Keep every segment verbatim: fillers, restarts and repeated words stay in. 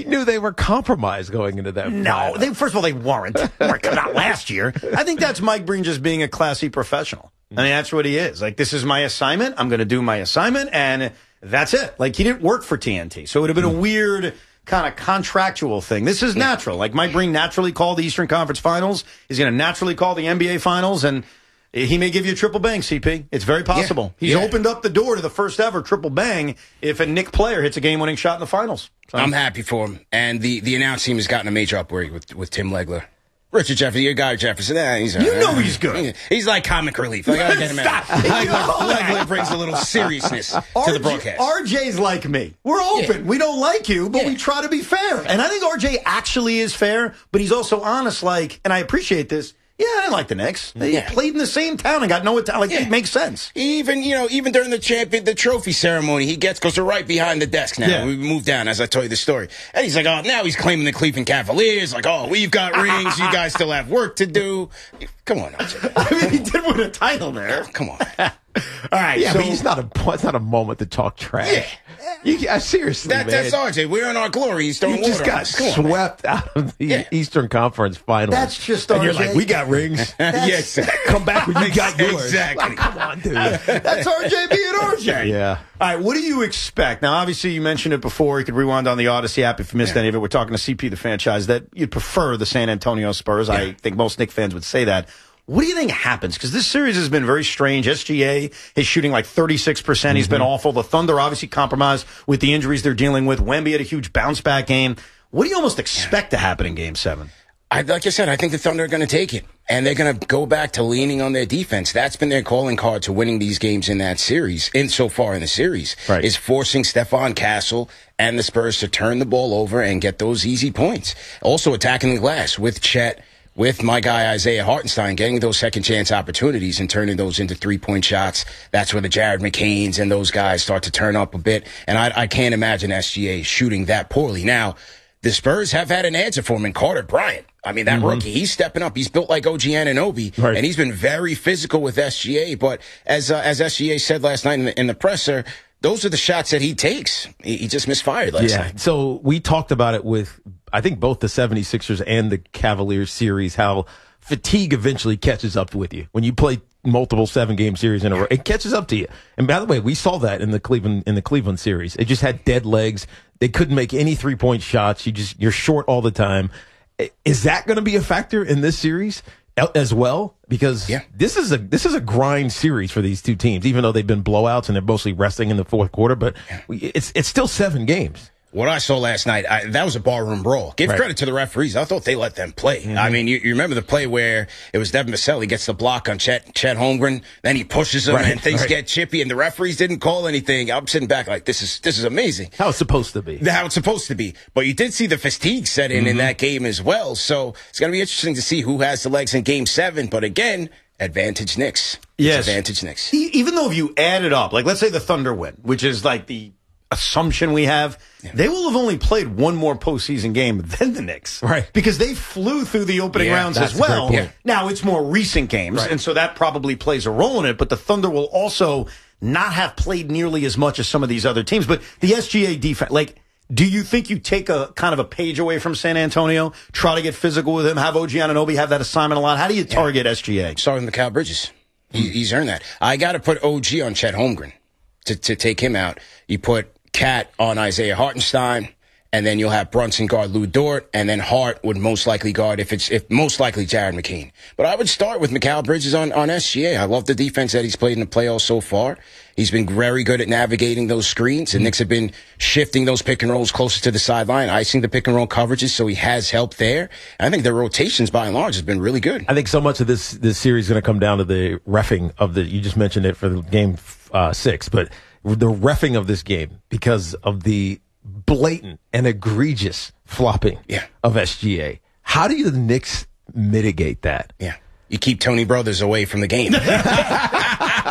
knew they were compromised going into that. No, they, first of all, they weren't. They weren't coming out last year. I think that's Mike Breen just being a classy professional. I mean, that's what he is. Like, this is my assignment. I'm going to do my assignment, and that's it. Like, he didn't work for T N T, so it would have been a weird kind of contractual thing. This is natural. Like, Mike Breen naturally called the Eastern Conference Finals. He's going to naturally call the N B A Finals, and he may give you a triple bang, C P. It's very possible. Yeah. He's yeah. opened up the door to the first ever triple bang if a Knick player hits a game-winning shot in the finals. So. I'm happy for him. And the, the announce team has gotten a major upgrade with, with Tim Legler. Richard Jefferson, your guy Jefferson, eh, he's you know he's good. He's like comic relief. I gotta get him out. Legler brings a little seriousness to R J, the broadcast. R J's like me. We're open. Yeah. We don't like you, but yeah. we try to be fair. And I think R J actually is fair, but he's also honest, like, and I appreciate this. Yeah, I didn't like the Knicks. They yeah. played in the same town and got no talent. Like, yeah. it makes sense. Even, you know, even during the champion, the trophy ceremony, he gets, goes right behind the desk now. Yeah. We moved down, as I told you the story. And he's like, oh, now he's claiming the Cleveland Cavaliers. Like, oh, we've got rings. You guys still have work to do. Come on, R J. I mean, he did win a title there. Oh, come on. All right. Yeah, so, but it's not a, it's not a moment to talk trash. Yeah. You, uh, seriously, that, man. That's R J. We're in our glory. He's throwing you just water got swept on out of the yeah. Eastern Conference Finals. That's just and R J. And you're like, we got rings. Yes. Come back when you got yours. Exactly. Like, come on, dude. That's R J being R J. Yeah. All right, what do you expect? Now, obviously, you mentioned it before. You could rewind on the Odyssey app if you missed yeah. any of it. We're talking to C P, the franchise, that you'd prefer the San Antonio Spurs. Yeah. I think most Knicks fans would say that. What do you think happens? Because this series has been very strange. S G A is shooting like thirty-six percent. Mm-hmm. He's been awful. The Thunder obviously compromised with the injuries they're dealing with. Wemby had a huge bounce-back game. What do you almost expect to happen in Game seven? I, like I said, I think the Thunder are going to take it. And they're going to go back to leaning on their defense. That's been their calling card to winning these games in that series, in so far in the series, right. is forcing Stephon Castle and the Spurs to turn the ball over and get those easy points. Also attacking the glass with Chet, with my guy Isaiah Hartenstein, getting those second chance opportunities and turning those into three-point shots. That's where the Jared McCains and those guys start to turn up a bit. And I, I can't imagine S G A shooting that poorly. Now, the Spurs have had an answer for him in Carter Bryant. I mean, that mm-hmm. rookie, he's stepping up. He's built like O G Anunoby, right. and he's been very physical with S G A. But as uh, as S G A said last night in the, in the presser, those are the shots that he takes. He, he just misfired last yeah. night. So we talked about it with, I think, both the seventy-sixers and the Cavaliers series, how fatigue eventually catches up with you. When you play multiple seven-game series in a row, it catches up to you. And by the way, we saw that in the Cleveland in the Cleveland series. It just had dead legs. They couldn't make any three-point shots. You just you're short all the time. Is that going to be a factor in this series as well? Because yeah. this is a this is a grind series for these two teams, even though they've been blowouts and they're mostly resting in the fourth quarter. But it's it's still seven games. What I saw last night, I, that was a barroom brawl. Give right. credit to the referees. I thought they let them play. Mm-hmm. I mean, you, you remember the play where it was Devin Vassell. He gets the block on Chet, Chet Holmgren. Then he pushes him right. and things right. get chippy. And the referees didn't call anything. I'm sitting back like, this is this is amazing. How it's supposed to be. How it's supposed to be. But you did see the fatigue set in mm-hmm. in that game as well. So it's going to be interesting to see who has the legs in Game seven. But again, advantage Knicks. Yes. Advantage Knicks. E- even though if you add it up, like let's say the Thunder win, which is like the assumption we have, yeah. they will have only played one more postseason game than the Knicks. Right. Because they flew through the opening yeah, rounds as well. Yeah. Now, it's more recent games, right. and so that probably plays a role in it, but the Thunder will also not have played nearly as much as some of these other teams. But the S G A defense, like, do you think you take a kind of a page away from San Antonio, try to get physical with him, have O G Anunoby have that assignment a lot? How do you target yeah. S G A? Starting with Mikal Bridges. He, he's earned that. I got to put O G on Chet Holmgren to, to take him out. You put Cat on Isaiah Hartenstein, and then you'll have Brunson guard Lou Dort, and then Hart would most likely guard, if it's if most likely Jared McCain. But I would start with Mikal Bridges on, on S G A. I love the defense that he's played in the playoffs so far. He's been very good at navigating those screens, and Knicks have been shifting those pick and rolls closer to the sideline, icing the pick and roll coverages, so he has help there. And I think their rotations, by and large, has been really good. I think so much of this this series is going to come down to the reffing of the, you just mentioned it for the game uh, six, but the reffing of this game because of the blatant and egregious flopping yeah. of S G A. How do you, the Knicks mitigate that? Yeah. You keep Tony Brothers away from the game.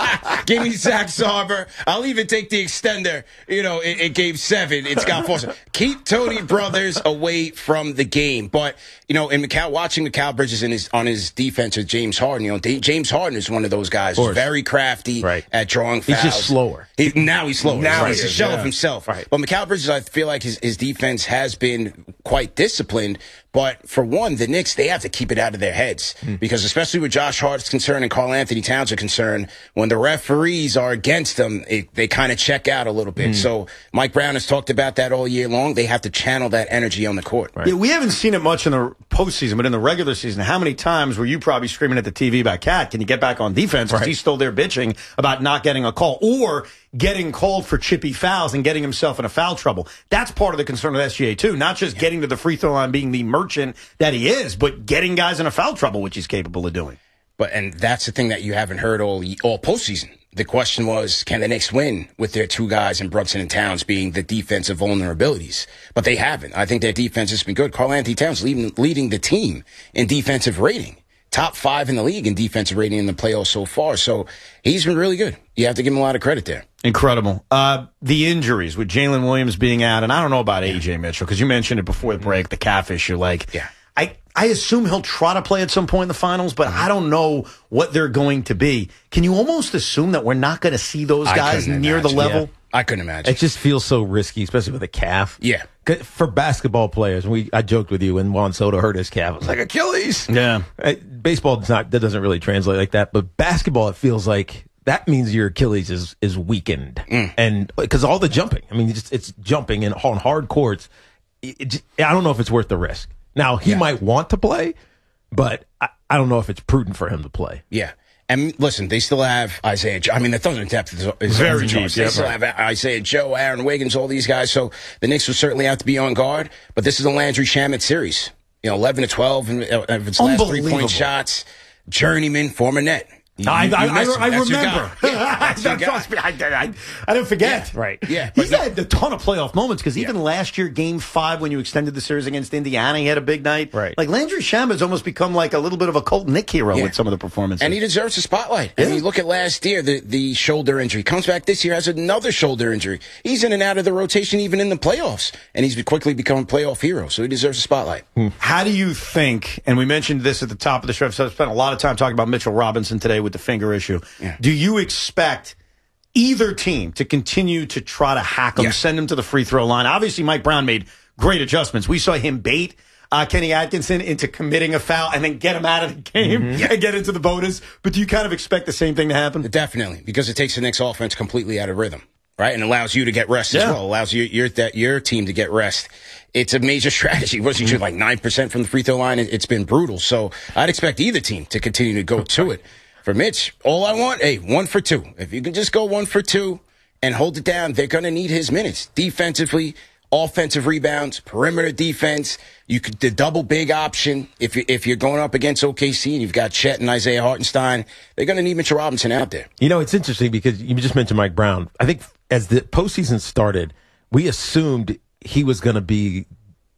Give me Zach Sarver. I'll even take the extender. You know, it, it gave seven. It's got four. Keep Tony Brothers away from the game. But, you know, in Mikal, watching Mikal Bridges in his, on his defense with James Harden, you know, James Harden is one of those guys who's very crafty right. at drawing fouls. He's just slower. He, now he's slower. Now right. he's a shell yeah. of himself. Right. But Mikal Bridges, I feel like his, his defense has been quite disciplined. But for one, the Knicks, they have to keep it out of their heads. Mm. Because especially with Josh Hart's concerned and Karl Anthony Towns are concerned, when the referees are against them, it, they kind of check out a little bit. Mm. So Mike Brown has talked about that all year long. They have to channel that energy on the court. Right. Yeah, we haven't seen it much in the postseason, but in the regular season, how many times were you probably screaming at the T V about Cat? Can you get back on defense? Because right. he's still there bitching about not getting a call or getting called for chippy fouls and getting himself in a foul trouble. That's part of the concern of S G A, too. Not just yeah. getting to the free throw line being the merchant that he is, but getting guys in a foul trouble, which he's capable of doing. But and that's the thing that you haven't heard all all postseason. The question was, can the Knicks win with their two guys in Brunson and Towns being the defensive vulnerabilities? But they haven't. I think their defense has been good. Karl Anthony Towns leading, leading the team in defensive rating. Top five in the league in defensive rating in the playoffs so far. So he's been really good. You have to give him a lot of credit there. Incredible. Uh, the injuries with Jalen Williams being out, and I don't know about A J Mitchell, because you mentioned it before the break, the calf issue. Like, yeah. I, I assume he'll try to play at some point in the finals, but I don't know what they're going to be. Can you almost assume that we're not going to see those guys near imagine. the level? Yeah. I couldn't imagine. It just feels so risky, especially with a calf. Yeah. For basketball players, we I joked with you when Juan Soto hurt his calf. I was like, Achilles. Yeah. Baseball does not, that doesn't really translate like that, but basketball, it feels like that means your Achilles is, is weakened. Mm. And because all the jumping, I mean, it's, it's jumping in, on hard courts. It, it, I don't know if it's worth the risk. Now, he yeah. might want to play, but I, I don't know if it's prudent for him to play. Yeah. And listen, they still have Isaiah Joe. I mean, the Thunder depth is, is very deep. They yeah, still right. have Isaiah Joe, Aaron Wiggins, all these guys. So the Knicks will certainly have to be on guard. But this is a Landry Shamet series. You know, eleven to twelve of its last three-point shots. Journeyman, former net. You, I, you I, I, I remember. Yeah, that's that trust me, I, I, I didn't forget. Yeah, right. Yeah. He's no, had a ton of playoff moments because yeah. even last year, game five, when you extended the series against Indiana, he had a big night. Right. Like Landry Shamet has almost become like a little bit of a cult Nick hero yeah. with some of the performances. And he deserves a spotlight. Yeah. I mean, look at last year, the, the shoulder injury. Comes back this year, has another shoulder injury. He's in and out of the rotation even in the playoffs. And he's quickly become a playoff hero. So he deserves a spotlight. Hmm. How do you think, and we mentioned this at the top of the show, I've spent a lot of time talking about Mitchell Robinson today with the finger issue. Yeah. Do you expect either team to continue to try to hack him, yeah. send him to the free throw line? Obviously, Mike Brown made great adjustments. We saw him bait uh, Kenny Atkinson into committing a foul and then get him out of the game mm-hmm. and get into the bonus. But do you kind of expect the same thing to happen? Definitely, because it takes the Knicks offense completely out of rhythm, right? And allows you to get rest yeah. as well. Allows your, your, that, your team to get rest. It's a major strategy. Was he shoot like nine percent from the free throw line? It's been brutal. So I'd expect either team to continue to go to it. For Mitch, all I want, hey, one for two. If you can just go one for two and hold it down, they're going to need his minutes. Defensively, offensive rebounds, perimeter defense. You could the double big option. If you if you're going up against O K C and you've got Chet and Isaiah Hartenstein, they're going to need Mitchell Robinson out there. You know, it's interesting because you just mentioned Mike Brown. I think as the postseason started, we assumed he was going to be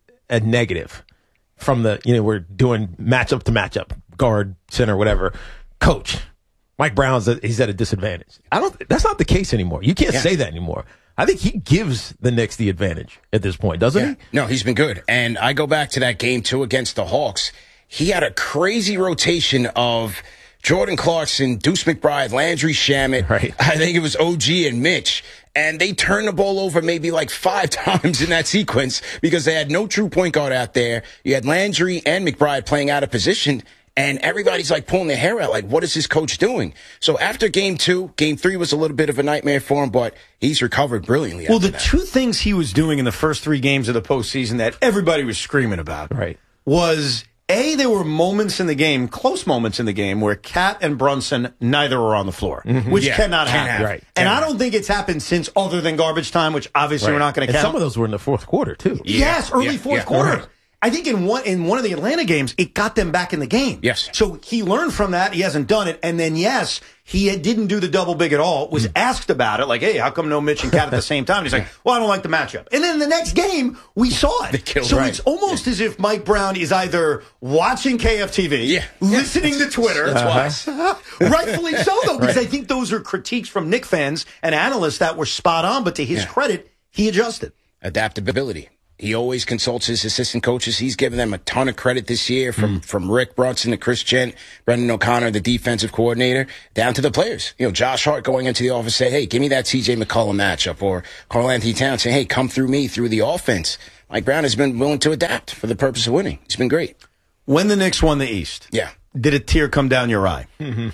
a negative from the, you know, we're doing matchup to matchup, guard, center, whatever. Coach, Mike Brown's a, he's at a disadvantage. I don't. That's not the case anymore. You can't yeah. say that anymore. I think he gives the Knicks the advantage at this point, doesn't yeah. he? No, he's been good. And I go back to that game two against the Hawks. He had a crazy rotation of Jordan Clarkson, Deuce McBride, Landry Shamet. Right. I think it was O G and Mitch. And they turned the ball over maybe like five times in that sequence because they had no true point guard out there. You had Landry and McBride playing out of position. And everybody's like pulling their hair out, like, what is this coach doing? So after game two, game three was a little bit of a nightmare for him, but he's recovered brilliantly. Well, the that. two things he was doing in the first three games of the postseason that everybody was screaming about right. was, A, there were moments in the game, close moments in the game, where Cat and Brunson neither were on the floor, mm-hmm. which yeah, cannot happen. Have. Right. And I don't think it's happened since other than garbage time, which obviously right. we're not going to count. count. Some of those were in the fourth quarter, too. Yeah. Yes, early yeah. fourth yeah. quarter. Right. I think in one in one of the Atlanta games, it got them back in the game. Yes. So he learned from that. He hasn't done it. And then, yes, he had, didn't do the double big at all. Was asked about it, like, hey, how come no Mitch and Cat at the same time? And he's like, well, I don't like the matchup. And then the next game, we saw it. They killed so right. it's almost yeah. as if Mike Brown is either watching K F T V, yeah. listening yeah. to Twitter. That's uh-huh. wise. Rightfully so, though, because right. I think those are critiques from Knicks fans and analysts that were spot on. But to his yeah. credit, he adjusted. Adaptability. He always consults his assistant coaches. He's given them a ton of credit this year, from, mm. from Rick Brunson to Chris Gent, Brendan O'Connor, the defensive coordinator, down to the players. You know, Josh Hart going into the office say, hey, give me that C J McCollum matchup, or Karl Anthony Towns saying, hey, come through me through the offense. Mike Brown has been willing to adapt for the purpose of winning. He's been great. When the Knicks won the East, yeah, did a tear come down your eye?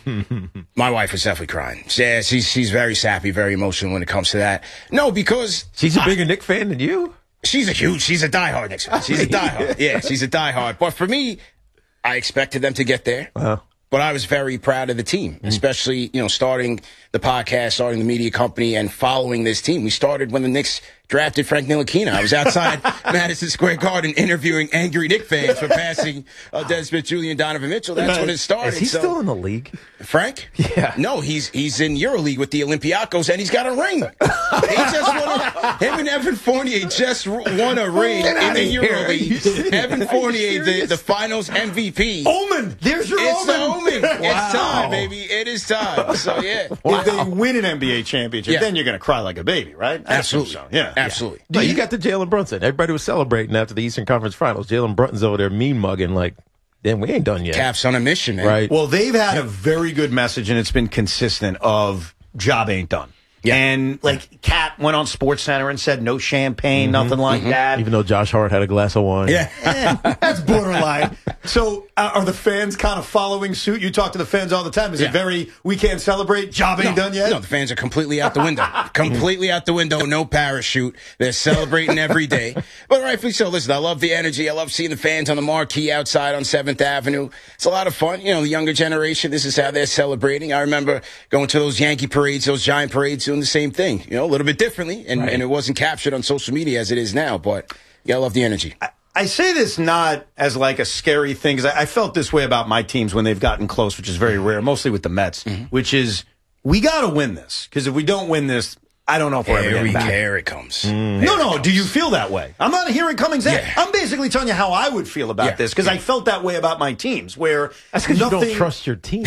My wife was definitely crying. Yeah, she's she's very sappy, very emotional when it comes to that. No, because she's a I, bigger Knicks fan than you. She's a huge, she's a diehard Knicks fan. She's a diehard. Yeah, she's a diehard. But for me, I expected them to get there. Wow. But I was very proud of the team, especially, you know, starting the podcast, starting the media company, and following this team. We started when the Knicks drafted Frank Ntilikina. I was outside Madison Square Garden interviewing angry Knicks fans for passing uh, Dennis Smith Junior and Donovan Mitchell. That's when it started. Is he so, still in the league? Frank? Yeah. No, he's he's in EuroLeague with the Olympiacos, and he's got a ring. He just won a, him and Evan Fournier just won a ring in the EuroLeague. Evan Fournier, the, the finals M V P. Omen! There's your it's omen! It's the omen. Wow. It's time, baby. It is time. So, yeah. Wow. If they win an N B A championship, yeah. then you're going to cry like a baby, right? Absolutely. So. Yeah. Absolutely. No, you got the Jalen Brunson. Everybody was celebrating after the Eastern Conference Finals. Jalen Brunson's over there mean mugging like, damn, we ain't done yet. Caps on a mission, man. Right. Well, they've had a very good message, and it's been consistent, of job ain't done. Yeah. And, like, Cat went on SportsCenter and said no champagne, mm-hmm, nothing like mm-hmm. that. Even though Josh Hart had a glass of wine. Yeah. eh, that's borderline. So, uh, are the fans kind of following suit? You talk to the fans all the time. Is yeah. it very, we can't celebrate, job ain't no, done yet? No, the fans are completely out the window. completely out the window, no parachute. They're celebrating every day. But rightfully so. Listen, I love the energy. I love seeing the fans on the marquee outside on seventh Avenue. It's a lot of fun. You know, the younger generation, this is how they're celebrating. I remember going to those Yankee parades, those Giant parades, doing the same thing. You know, a little bit differently, and, right. and it wasn't captured on social media as it is now, but you gotta love the energy. I, I say this not as like a scary thing, because I, I felt this way about my teams when they've gotten close, which is very rare, mostly with the Mets, mm-hmm. which is, we gotta win this, because if we don't win this, I don't know if we're ever getting back. Here it comes. Mm. No, no. Do you feel that way? I'm not hearing Cummings. Yeah. I'm basically telling you how I would feel about yeah. this, because yeah. I felt that way about my teams. Where that's because nothing... you don't trust your team.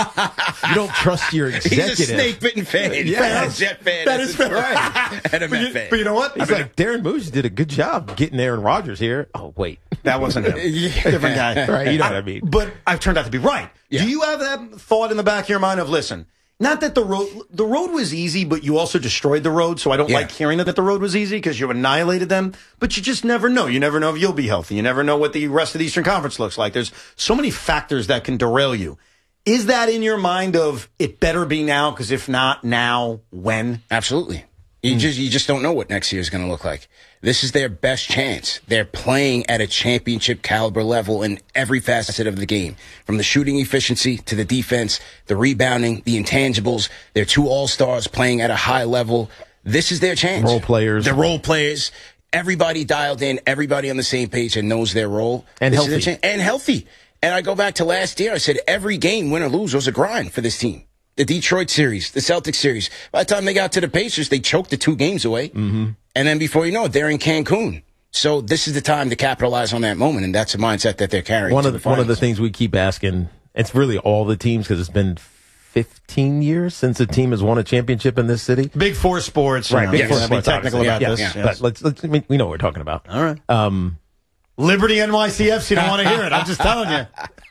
You don't trust your executive. He's a snake-bitten fan. Yeah, a Jet fan. That is fair. Right. And a Met you, fan. But you know what? He's I mean, like, Darren Moose did a good job getting Aaron Rodgers here. Oh wait, that wasn't him. yeah. Different guy. Right? You know I, what I mean. But I've turned out to be right. Yeah. Do you have that thought in the back of your mind of, listen? Not that the road the road was easy, but you also destroyed the road. So I don't yeah. like hearing that the road was easy, because you annihilated them. But you just never know. You never know if you'll be healthy. You never know what the rest of the Eastern Conference looks like. There's so many factors that can derail you. Is that in your mind of, it better be now, because if not now, when? Absolutely. You mm. just you just don't know what next year is going to look like. This is their best chance. They're playing at a championship caliber level in every facet of the game, from the shooting efficiency to the defense, the rebounding, the intangibles. They're two all-stars playing at a high level. This is their chance. Role players. They're role players. Everybody dialed in, everybody on the same page and knows their role. And this healthy. And healthy. And I go back to last year. I said every game, win or lose, was a grind for this team. The Detroit series, the Celtics series. By the time they got to the Pacers, they choked the two games away. Mm-hmm. And then before you know it, they're in Cancun. So this is the time to capitalize on that moment, and that's a mindset that they're carrying. One to of the the, one of the things we keep asking, it's really all the teams, because it's been fifteen years since a team has won a championship in this city. Big Four sports, right? You know, Big yes. Four Be sports. technical yeah, about yeah, this, yeah. yes. But let's, let's we know what we're talking about. All right. Um, Liberty N Y C F C. Don't want to hear it. I'm just telling you.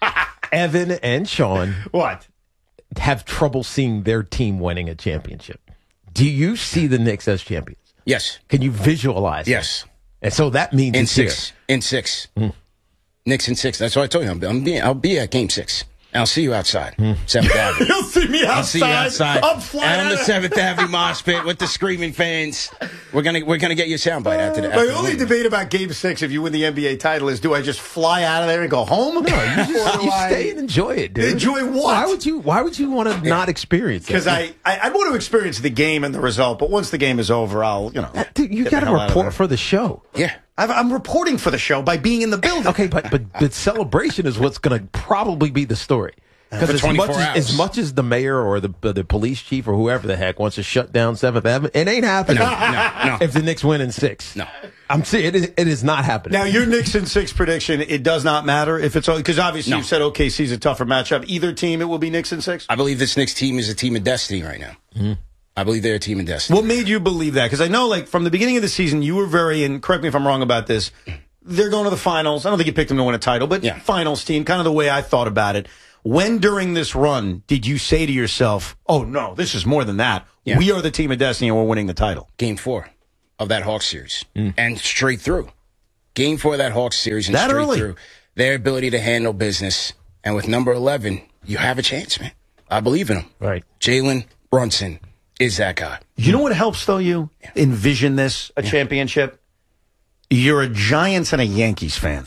Evan and Sean, what? have trouble seeing their team winning a championship. Do you see the Knicks as champions? Yes. Can you visualize Yes. it? And so that means in it's six. here. In six. Mm. Knicks in six. That's what I told you. I'm, I'm being, I'll be at game six. I'll see you outside. Mm. seventh Avenue. You'll see me outside. I'll see you outside. I'm flying on the seventh Avenue mosh pit with the screaming fans. We're gonna we're gonna get your soundbite after the. My only debate about Game Six, if you win the N B A title, is do I just fly out of there and go home? No, you just you stay and enjoy it, dude. Enjoy what? Why would you? Why would you want to not experience it? Because I, I I want to experience the game and the result, but once the game is over, I'll you know. Dude, you got to report for the show. Yeah. I've, I'm reporting for the show by being in the building. Okay, but but the celebration is what's going to probably be the story. Because as much as, as much as the mayor or the the police chief or whoever the heck wants to shut down Seventh Avenue, it ain't happening. No, no, no. If the Knicks win in six, no, I'm saying it is, it is not happening. Now your Knicks in six prediction, it does not matter if it's because obviously no. you said O K C's a tougher matchup. Either team, it will be Knicks in six. I believe this Knicks team is a team of destiny right now. Mm-hmm. I believe they're a team of destiny. What made you believe that? Because I know, like from the beginning of the season, you were very, and correct me if I'm wrong about this. They're going to the finals. I don't think you picked them to win a title, but yeah. finals team, kind of the way I thought about it. When during this run did you say to yourself, oh, no, this is more than that. Yeah. We are the team of destiny and we're winning the title? Game four of that Hawks series mm. and straight through. Game four of that Hawks series and that straight early? through. Their ability to handle business. And with number eleven, you have a chance, man. I believe in them. Right. Jalen Brunson is that guy. You know what helps, though, you yeah. envision this, a yeah. championship? You're a Giants and a Yankees fan.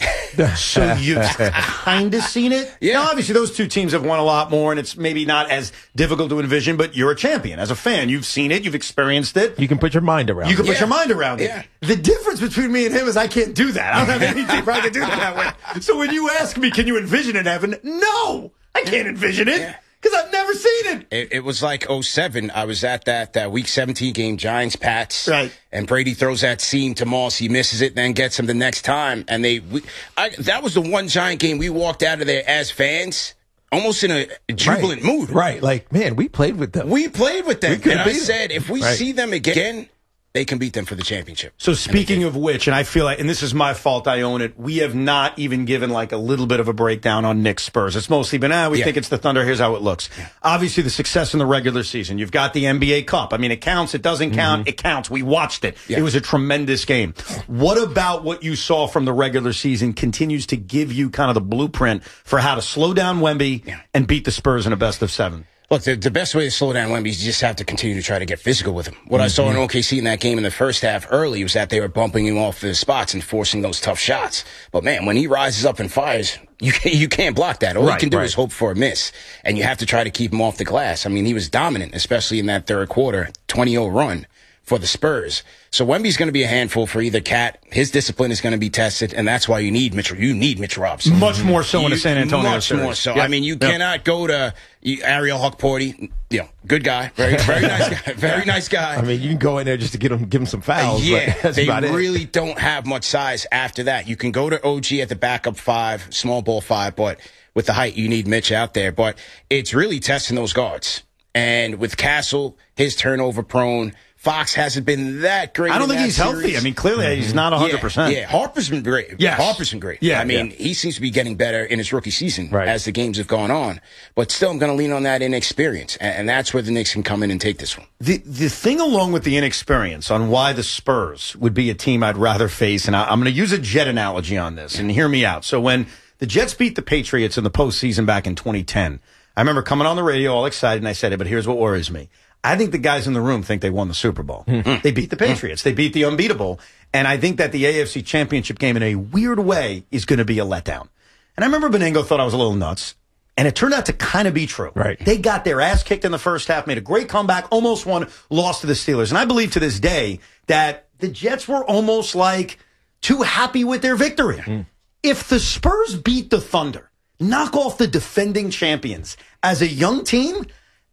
So you've kind of seen it. Yeah. Now, obviously, those two teams have won a lot more, and it's maybe not as difficult to envision, but you're a champion. As a fan, you've seen it. You've experienced it. You can put your mind around it. You can yeah. put your mind around it. Yeah. The difference between me and him is I can't do that. I don't have any team where I can do that that way. So when you ask me, can you envision it, Evan? No, I can't envision it. Yeah. Because I've never seen it. it. It was like oh seven. I was at that, that Week seventeen game, Giants-Pats. Right. And Brady throws that seam to Moss. He misses it, then gets him the next time. And they, we, I, that was the one Giant game we walked out of there as fans, almost in a jubilant right. mood. Right. Like, man, we played with them. We played with them. We and I them. said, if we right. see them again, they can beat them for the championship. So speaking of which, and I feel like, and this is my fault, I own it, we have not even given like a little bit of a breakdown on Knicks Spurs. It's mostly been, ah, we yeah. think it's the Thunder, here's how it looks. Yeah. Obviously the success in the regular season. You've got the N B A Cup. I mean, it counts, it doesn't count, mm-hmm. it counts. We watched it. Yeah. It was a tremendous game. What about what you saw from the regular season continues to give you kind of the blueprint for how to slow down Wemby yeah. and beat the Spurs in a best of seven? Look, the, the best way to slow down Wemby is you just have to continue to try to get physical with him. What mm-hmm. I saw in O K C in that game in the first half early was that they were bumping him off the spots and forcing those tough shots. But, man, when he rises up and fires, you can't, you can't block that. All right, you can do right. is hope for a miss. And you have to try to keep him off the glass. I mean, he was dominant, especially in that third quarter, twenty oh run for the Spurs. So Wemby's going to be a handful for either Cat. His discipline is going to be tested, and that's why you need Mitchell. You need Mitch Robinson. Much more so you, in the San Antonio Much series. more so. Yep. I mean, you yep. cannot go to you, Ariel Huckporty. You know, good guy, very very nice guy, very nice guy. I mean, you can go in there just to get him, give him some fouls. Uh, yeah, but they about really it. don't have much size after that. You can go to O G at the backup five, small ball five, but with the height, you need Mitch out there. But it's really testing those guards. And with Castle, his turnover prone. Fox hasn't been that great. I don't think he's series. healthy. I mean, clearly mm-hmm. he's not one hundred percent. Yeah, yeah, Harper's been great. Yes. Harper's been great. Yeah, I mean, yeah. he seems to be getting better in his rookie season right. as the games have gone on. But still, I'm going to lean on that inexperience, and, and that's where the Knicks can come in and take this one. The the thing along with the inexperience on why the Spurs would be a team I'd rather face, and I, I'm going to use a Jet analogy on this, and hear me out. So when the Jets beat the Patriots in the postseason back in twenty ten, I remember coming on the radio all excited, and I said, but here's what worries me. I think the guys in the room think they won the Super Bowl. Mm-hmm. They beat the Patriots. Mm-hmm. They beat the unbeatable. And I think that the A F C Championship game in a weird way is going to be a letdown. And I remember Benengo thought I was a little nuts. And it turned out to kind of be true. Right. They got their ass kicked in the first half, made a great comeback, almost won, lost to the Steelers. And I believe to this day that the Jets were almost like too happy with their victory. Mm. If the Spurs beat the Thunder, knock off the defending champions as a young team,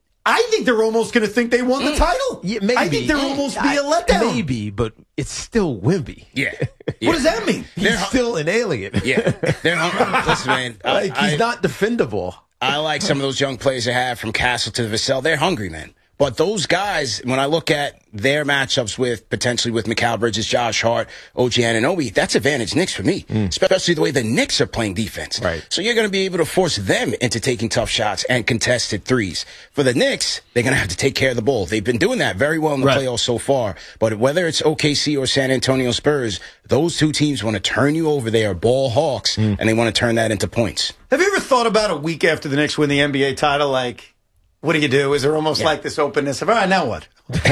I think they're almost going to think they won the title. Yeah, maybe. I think they're almost be a letdown. Maybe, but it's still Wemby. Yeah. yeah. What does that mean? He's they're, still an alien. Yeah. They're, listen, man. Like, I, he's I, not defendable. I like some of those young players they have from Castle to Vassell. They're hungry, man. But those guys, when I look at their matchups with potentially with Mikal Bridges, Josh Hart, O G Anunoby, that's advantage Knicks for me, mm. especially the way the Knicks are playing defense. Right. So you're going to be able to force them into taking tough shots and contested threes. For the Knicks, they're going to have to take care of the ball. They've been doing that very well in the right. playoffs so far. But whether it's O K C or San Antonio Spurs, those two teams want to turn you over. They are ball hawks, mm. and they want to turn that into points. Have you ever thought about a week after the Knicks win the N B A title, like, what do you do? Is there almost yeah. like this openness of, all right, now what?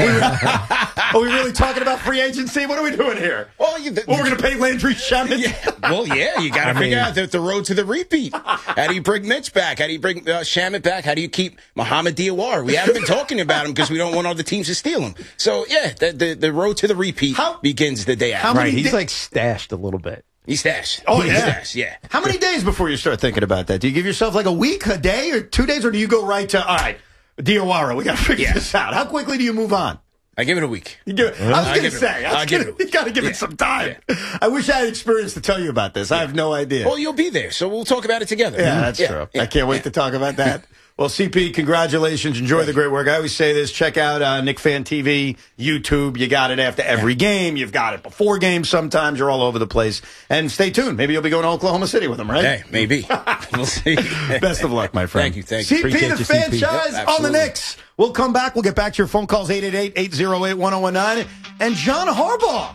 Are we really talking about free agency? What are we doing here? Well, you, the, well we're going to pay Landry Shamet. Yeah. Well, yeah, you got to figure mean, out the, the road to the repeat. How do you bring Mitch back? How do you bring uh, Shamet back? How do you keep Mohamed Diawara? We haven't been talking about him because we don't want other teams to steal him. So, yeah, the the, the road to the repeat how, begins the day after. Right, he's di- like stashed a little bit. He's stashed. Oh, He's yeah. stashed, yeah. How many days before you start thinking about that? Do you give yourself like a week, a day, or two days, or do you go right to, all right, Diawara, we got to figure yeah. this out? How quickly do you move on? I give it a week. You give it, I was going to say, I was gonna, you got to give yeah. it some time. Yeah. I wish I had experience to tell you about this. Yeah. I have no idea. Well, you'll be there, so we'll talk about it together. Yeah, that's yeah. true. Yeah. I can't wait yeah. to talk about that. Well, C P, congratulations. Enjoy the great work. I always say this. Check out uh, Knick Fan T V, YouTube. You got it after every game. You've got it before games sometimes. You're all over the place. And stay tuned. Maybe you'll be going to Oklahoma City with them, right? Hey, maybe. We'll see. Best of luck, my friend. Thank you. Thank you. C P, Appreciate the you, franchise yep, on the Knicks. We'll come back. We'll get back to your phone calls, eight eight eight, eight oh eight, one oh one nine. And John Harbaugh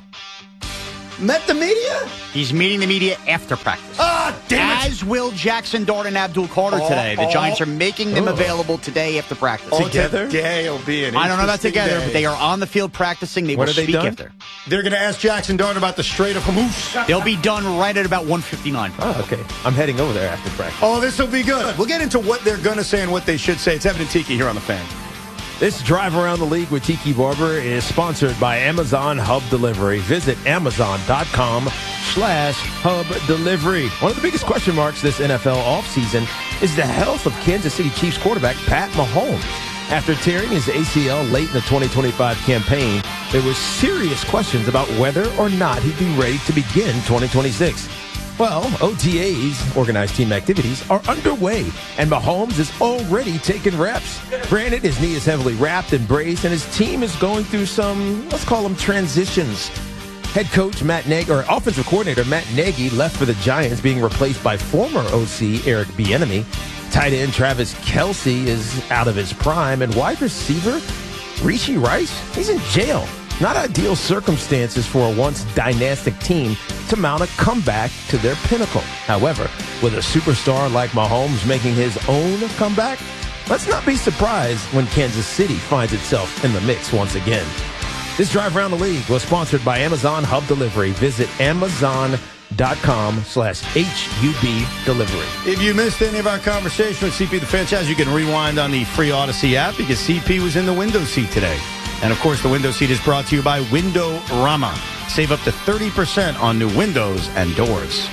met the media? He's meeting the media after practice. Ah, damn it. As will Jackson Dart and Abdul Carter oh, today. The oh, Giants are making them oh. available today after practice. Oh, together? Today will be an I don't know about together, day. but they are on the field practicing. They what will are they speak done? after. They're going to ask Jackson Dart about the Strait of Hormuz. They'll be done right at about one fifty-nine. Oh, okay. I'm heading over there after practice. Oh, this will be good. We'll get into what they're going to say and what they should say. It's Evan and Tiki here on The Fan. This drive around the league with Tiki Barber is sponsored by Amazon Hub Delivery. Visit amazon.com slash hub delivery. One of the biggest question marks this N F L offseason is the health of Kansas City Chiefs quarterback Pat Mahomes. After tearing his A C L late in the twenty twenty-five campaign, there were serious questions about whether or not he'd be ready to begin twenty twenty-six. Well, O T As, organized team activities, are underway, and Mahomes is already taking reps. Granted, his knee is heavily wrapped and braced, and his team is going through some, let's call them transitions. Head coach Matt Nagy, or offensive coordinator Matt Nagy, left for the Giants, being replaced by former O C Eric Bieniemy. Tight end Travis Kelce is out of his prime, and wide receiver Rashee Rice, he's in jail. Not ideal circumstances for a once dynastic team to mount a comeback to their pinnacle. However, with a superstar like Mahomes making his own comeback, let's not be surprised when Kansas City finds itself in the mix once again. This drive around the league was sponsored by Amazon Hub Delivery. Visit amazon.com slash HUB delivery. If you missed any of our conversation with C P the franchise, you can rewind on the free Odyssey app because C P was in the window seat today. And, of course, the window seat is brought to you by Windorama. Save up to thirty percent on new windows and doors.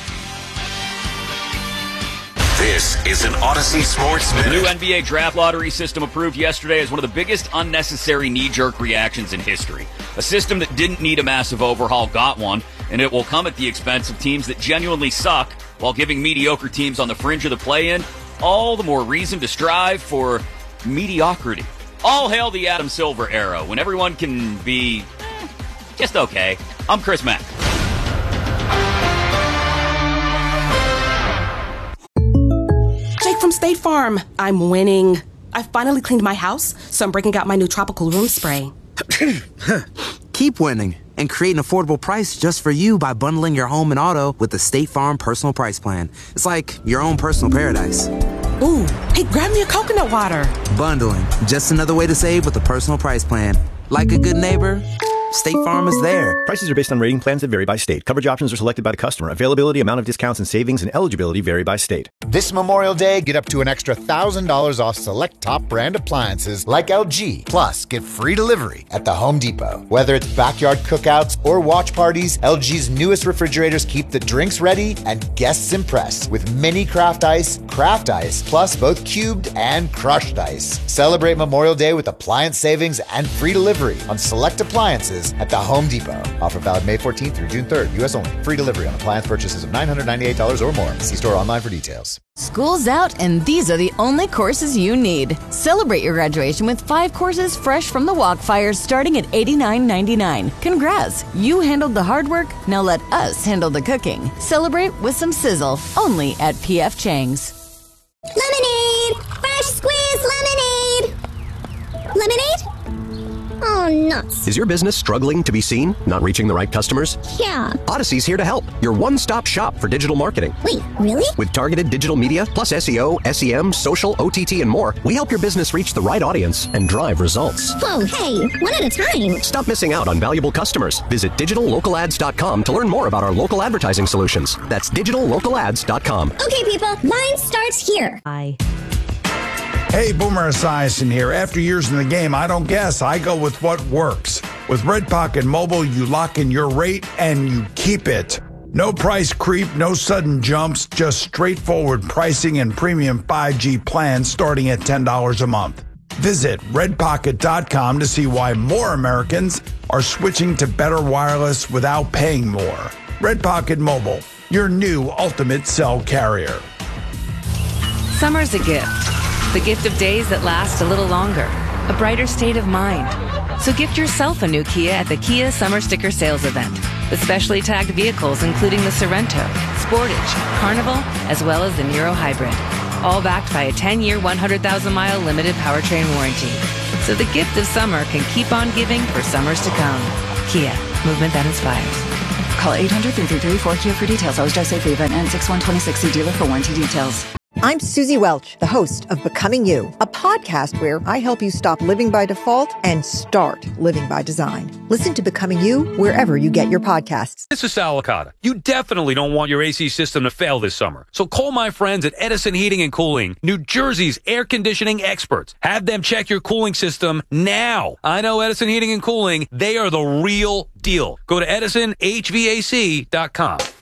This is an Odyssey Sports Minute. The new N B A draft lottery system approved yesterday is one of the biggest unnecessary knee-jerk reactions in history. A system that didn't need a massive overhaul got one, and it will come at the expense of teams that genuinely suck while giving mediocre teams on the fringe of the play-in all the more reason to strive for mediocrity. All hail the Adam Silver era, when everyone can be eh, just okay. I'm Chris Mack. Jake from State Farm. I'm winning. I finally cleaned my house, so I'm breaking out my new tropical room spray. Keep winning and create an affordable price just for you by bundling your home and auto with the State Farm Personal Price Plan. It's like your own personal paradise. Ooh, hey, grab me a coconut water. Bundling, just another way to save with a personal price plan. Like a good neighbor, State Farm is there. Prices are based on rating plans that vary by state. Coverage options are selected by the customer. Availability, amount of discounts and savings, and eligibility vary by state. This Memorial Day, get up to an extra one thousand dollars off select top brand appliances like L G. Plus, get free delivery at the Home Depot. Whether it's backyard cookouts or watch parties, L G's newest refrigerators keep the drinks ready and guests impressed with mini craft ice, craft ice, plus both cubed and crushed ice. Celebrate Memorial Day with appliance savings and free delivery on select appliances at the Home Depot. Offer valid May fourteenth through June third. U S only. Free delivery on appliance purchases of nine hundred ninety-eight dollars or more. See store online for details. School's out, and these are the only courses you need. Celebrate your graduation with five courses fresh from the Walkfire starting at eighty-nine ninety-nine. Congrats! You handled the hard work, now let us handle the cooking. Celebrate with some sizzle, only at P F Chang's. Lemonade! Fresh squeezed lemonade! Lemonade? Oh, nuts. Is your business struggling to be seen? Not reaching the right customers? Yeah. Odyssey's here to help. Your one-stop shop for digital marketing. Wait, really? With targeted digital media, plus S E O, S E M, social, O T T, and more, we help your business reach the right audience and drive results. Whoa, hey, one at a time. Stop missing out on valuable customers. Visit digital local ads dot com to learn more about our local advertising solutions. That's digital local ads dot com. Okay, people, mine starts here. Bye. Hey, Boomer Esiason here. After years in the game, I don't guess. I go with what works. With Red Pocket Mobile, you lock in your rate and you keep it. No price creep, no sudden jumps, just straightforward pricing and premium five G plans starting at ten dollars a month. Visit red pocket dot com to see why more Americans are switching to better wireless without paying more. Red Pocket Mobile, your new ultimate cell carrier. Summer's a gift. The gift of days that last a little longer. A brighter state of mind. So gift yourself a new Kia at the Kia Summer Sticker Sales Event. With specially tagged vehicles including the Sorrento, Sportage, Carnival, as well as the Niro Hybrid. All backed by a ten-year, one hundred thousand mile limited powertrain warranty. So the gift of summer can keep on giving for summers to come. Kia, movement that inspires. Call eight hundred, three three three, four K I A for details. Always drive safely. Event ends six one twenty-six. See dealer for warranty details. I'm Susie Welch, the host of Becoming You, a podcast where I help you stop living by default and start living by design. Listen to Becoming You wherever you get your podcasts. This is Sal Licata. You definitely don't want your A C system to fail this summer. So call my friends at Edison Heating and Cooling, New Jersey's air conditioning experts. Have them check your cooling system now. I know Edison Heating and Cooling. They are the real deal. Go to edison h v a c dot com.